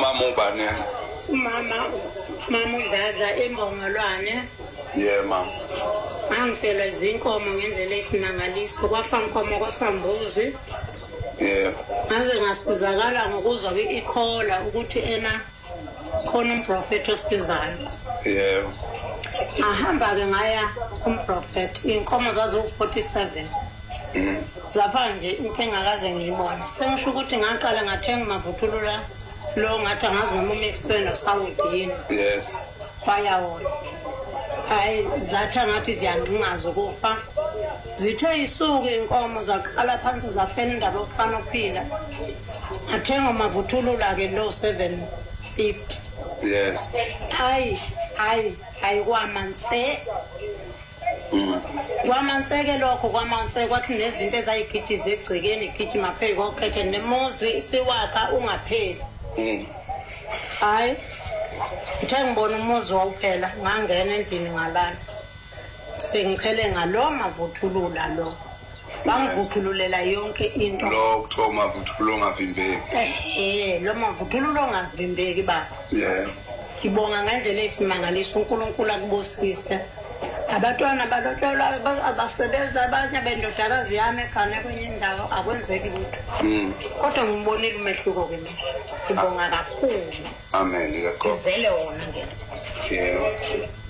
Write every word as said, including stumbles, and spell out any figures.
umama ubani yena? Umama mama udladla embongolwane. Yeah mama. Angiselwa izinkomo ngenzele isimangaliso kwafa inkomo kwafa mbuzi. Yeah. Ngaze ngasizakala ngokuzwa ikhola ukuthi ena khona umprofeti osizayo. Yeah. Ahamba ke ngaya kumprofeti inkomo zazo forty-seven. Mhm. Zapha nje into engakaze ngiyibone. Sengisho ukuthi ngaqala ngathenga mavuthulula lo ngathi angazi noma umixwe nosawudini. Yes. Kwaya wona. Hayi zatha ngathi ziyanqinqaza ukufa. Zithe isuke inkomo zaqala phansi zafena indaba yokufana ukuphila. Athenga mavuthulula ke lo seven fifty. Yes. Hayi hayi hayi kwamanse. Mhm. Kwamanseke lokho kwamanse kwathi nezinto ezayigidi zegcikeni igijima phezu kokhethe nemuzi siwakha ungapheli. Mhm. Hayi uthe ngibona umuzi wawuphela ngangena endlini ngalala. Sengichele ngalo mavuthulula lo. Bangivuthululela yonke into. Lo kuthoma vuthululo ngavimbeki. Eh lo mavuthululo ngavimbeki baba. Yeah. Ngibonga ngendlela esimangaliso uNkulunkulu akubusise. Abatwana balotola abasebenza abanye bendodakazi yami ekhane kwenye indawo akwenzeki lutho. Mhm. Kodwa ngibonile umehluko ke manje. Ngibonga kakhulu. Amen. Ngiyakho. Izele wona nje. Yeah.